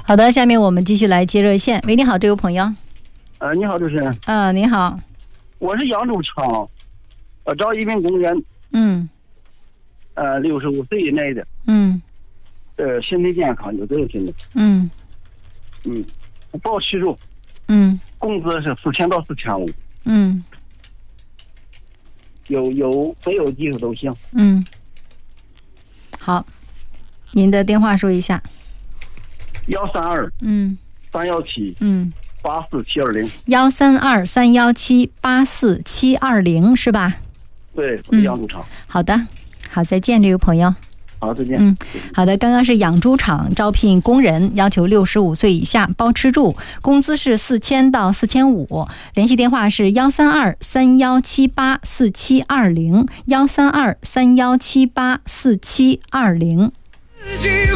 好的，下面我们继续来接热线。喂，你好，这位朋友。 你好，主持人。 你好。 我是扬州厂，找一名工人。65岁以内的。身体健康，有责任心的。保持住。工资是4000到4500。有没有技术都行。 好，您的电话说一下。 13231784720。 132 317 84720是吧？ 对，我是扬州厂。 好的，好，再见，这位朋友。 好，再见。 好的，刚刚是养猪场招聘工人，要求65岁以下，包吃住，工资是4000到4500，联系电话是132 3178 4720 132 3178 4720。